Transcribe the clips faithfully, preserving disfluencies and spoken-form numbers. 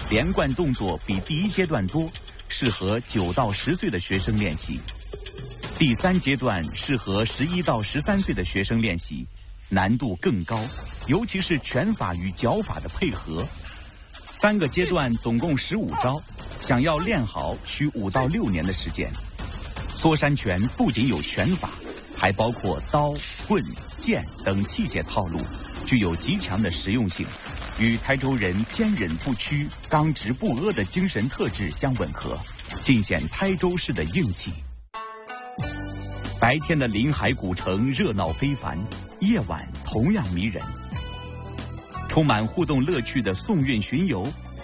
连贯动作比第一阶段多，适合九到十岁的学生练习。第三阶段适合十一到十三岁的学生练习，难度更高，尤其是拳法与脚法的配合。三个阶段总共十五招，想要练好需五到六年的时间。缩山拳不仅有拳法，还包括刀、棍、剑等器械套路，具有极强的实用性，与台州人坚忍不屈、刚直不阿的精神特质相吻合，尽显台州市的硬气。白天的临海古城热闹非凡，夜晚同样迷人。充满互动乐趣的宋韵巡游，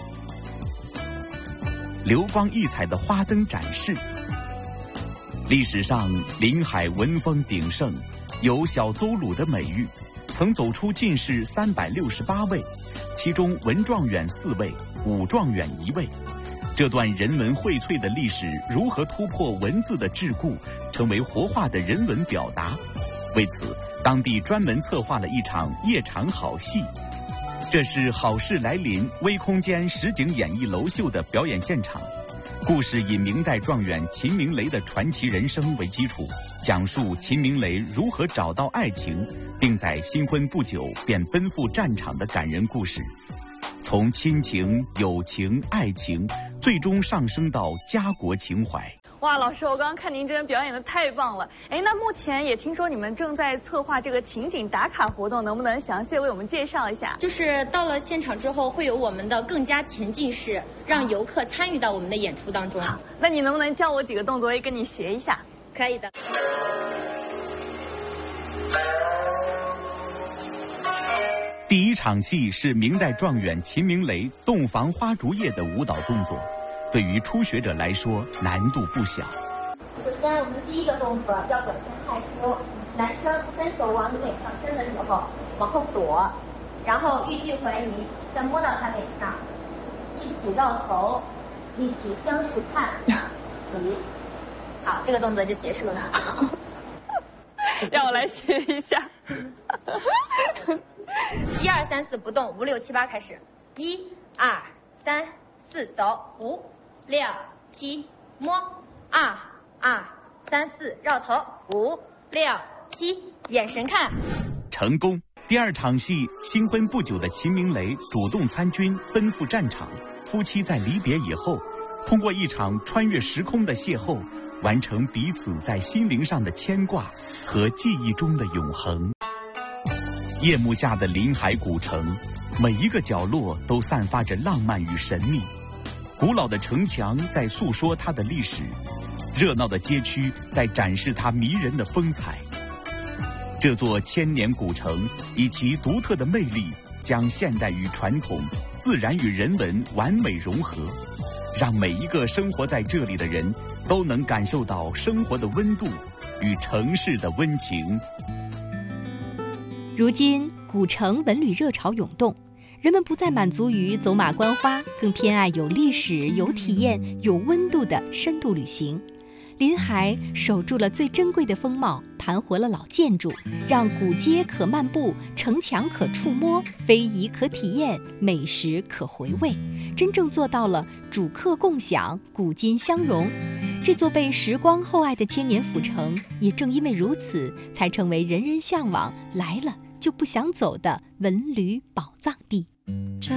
流光溢彩的花灯展示。历史上临海文风鼎盛，有小邹鲁的美誉，曾走出进士三百六十八位，其中文状元四位，武状元一位。这段人文荟萃的历史如何突破文字的桎梏，成为活化的人文表达？为此，当地专门策划了一场夜场好戏。这是好事来临微空间实景演艺楼秀的表演现场。故事以明代状元秦明雷的传奇人生为基础，讲述秦明雷如何找到爱情，并在新婚不久便奔赴战场的感人故事。从亲情、友情、爱情，最终上升到家国情怀。 哇，老师，我刚刚看您这人表演的太棒了。哎，那目前也听说你们正在策划这个情景打卡活动，能不能详细为我们介绍一下？ 就是到了现场之后，会有我们的更加沉浸式，让游客参与到我们的演出当中。 好，那你能不能教我几个动作，我也跟你学一下？ 可以的。 第一场戏是明代状元秦明雷洞房花烛夜的舞蹈动作，对于初学者来说难度不小。 首先，我们第一个动作要表现害羞，男生伸手往你脸上伸的时候，往后躲，然后欲拒还迎，再摸到他脸上，一起绕头，一起相视看，起。好，这个动作就结束了。 让我来学一下。 一二三四不动，五六七八开始。一二三四走，五六七摸，二二三四绕头，五六七眼神看。 成功。第二场戏，新婚不久的秦明雷主动参军，奔赴战场。夫妻在离别以后，通过一场穿越时空的邂逅，完成彼此在心灵上的牵挂和记忆中的永恒。夜幕下的临海古城，每一个角落都散发着浪漫与神秘。古老的城墙在诉说它的历史，热闹的街区在展示它迷人的风采。这座千年古城以其独特的魅力，将现代与传统、自然与人文完美融合，让每一个生活在这里的人都能感受到生活的温度与城市的温情。 如今古城文旅热潮涌动，人们不再满足于走马观花，更偏爱有历史、有体验、有温度的深度旅行。临海守住了最珍贵的风貌，盘活了老建筑，让古街可漫步，城墙可触摸，非遗可体验，美食可回味，真正做到了主客共享，古今相融。这座被时光厚爱的千年府城，也正因为如此，才成为人人向往，来了就不想走的文旅宝藏地。